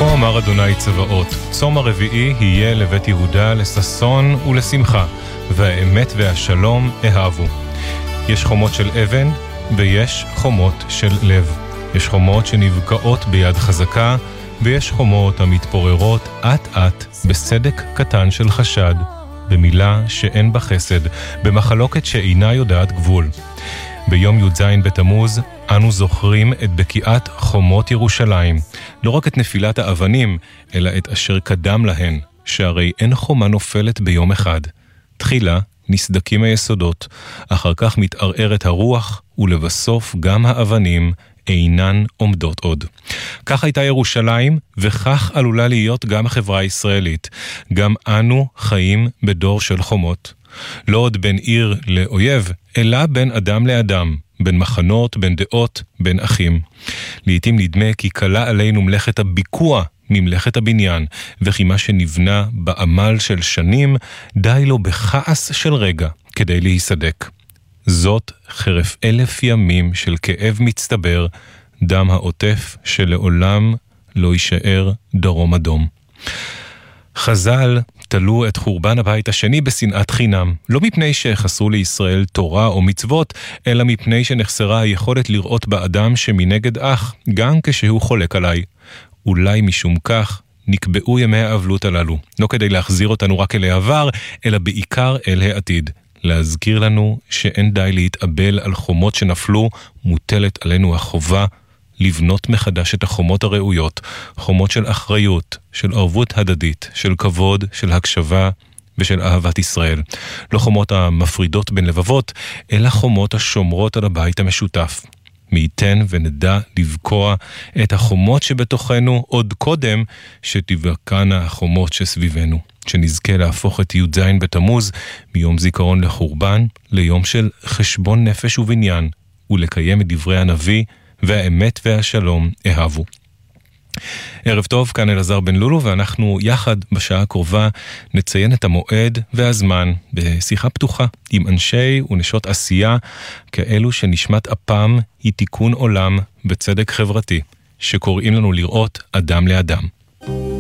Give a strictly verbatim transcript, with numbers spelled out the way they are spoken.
כה אמר אדוני צבאות, צום הרביעי יהיה לבית יהודה לששון ולשמחה, והאמת והשלום אהבו. יש חומות של אבן ויש חומות של לב. יש חומות שנבקעות ביד חזקה, ויש חומות המתפוררות אט אט בסדק קטן של חשד, במילה שאין בה חסד, במחלוקת שאינה יודעת גבול. ביום י"ז בתמוז אנו זוכרים את בקיעת חומות ירושלים, לא רק את נפילת האבנים, אלא את אשר קדם להן, שהרי אין חומה נופלת ביום אחד. תחילה נסדקים היסודות, אחר כך מתערערת הרוח, ולבסוף גם האבנים אינן עומדות עוד. כך הייתה ירושלים, וכך עלולה להיות גם החברה הישראלית. גם אנו חיים בדור של חומות. לא עוד בין עיר לאויב, אלא בין אדם לאדם, בין מחנות, בין דעות, בין אחים. לעתים נדמה כי קלה עלינו מלאכת הביקוע ממלאכת הבניין, וכי מה שנבנה בעמל של שנים, די לו בכעס של רגע כדי להיסדק. זאת חרף אלף ימים של כאב מצטבר, דם העוטף שלעולם לא יישאר דרום אדום. חז"ל תלו את חורבן הבית השני בשנאת חינם, לא מפני שחסרו לישראל תורה או מצוות, אלא מפני שנחסרה היכולת לראות באדם שמנגד אח, גם כשהוא חולק עליי. אולי משום כך נקבעו ימי האבלות הללו, לא כדי להחזיר אותנו רק אל העבר, אלא בעיקר אל העתיד. להזכיר לנו שאין די להתאבל על חומות שנפלו, מוטלת עלינו החובה לבנות מחדש את החומות הראויות, חומות של אחריות, של ערבות הדדית, של כבוד, של הקשבה ושל אהבת ישראל. לא חומות המפרידות בין לבבות, אלא חומות השומרות על הבית המשותף. מי ייתן ונדע לבקוע את החומות שבתוכנו עוד קודם שתבקענה החומות שסביבנו. שנזכה להפוך את י"ז בתמוז מיום זיכרון לחורבן ליום של חשבון נפש ובניין, ולקיים את דברי הנביא והאמת והשלום אהבו. ערב טוב, כאן אלעזר בן לולו, ואנחנו יחד בשעה הקרובה נציין את המועד והזמן בשיחה פתוחה עם אנשי ונשות עשייה, כאלו שנשמת אפם היא תיקון עולם וצדק חברתי, שקוראים לנו לראות אדם לאדם.